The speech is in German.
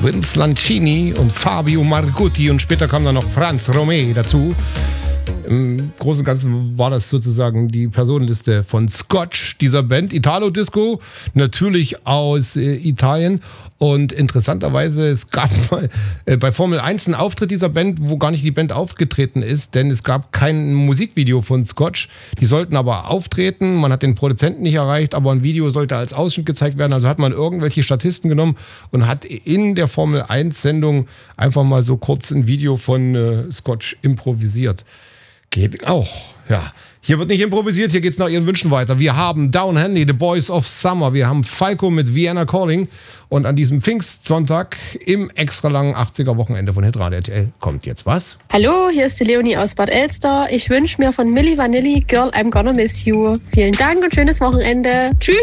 Vince Lancini und Fabio Marcutti und später kam dann noch Franz Romei dazu. Im Großen und Ganzen war das sozusagen die Personenliste von Scotch, dieser Band. Italo-Disco, natürlich aus Italien. Und interessanterweise, es gab mal bei Formel 1 einen Auftritt dieser Band, wo gar nicht die Band aufgetreten ist, denn es gab kein Musikvideo von Scotch. Die sollten aber auftreten, man hat den Produzenten nicht erreicht, aber ein Video sollte als Ausschnitt gezeigt werden. Also hat man irgendwelche Statisten genommen und hat in der Formel 1-Sendung einfach mal so kurz ein Video von Scotch improvisiert. Geht auch, ja. Hier wird nicht improvisiert, hier geht's nach Ihren Wünschen weiter. Wir haben Down Handy, The Boys of Summer. Wir haben Falco mit Vienna Calling. Und an diesem Pfingstsonntag im extra langen 80er-Wochenende von Hitradio RTL kommt jetzt was? Hallo, hier ist die Leonie aus Bad Elster. Ich wünsche mir von Milli Vanilli Girl, I'm Gonna Miss You. Vielen Dank und schönes Wochenende. Tschüss.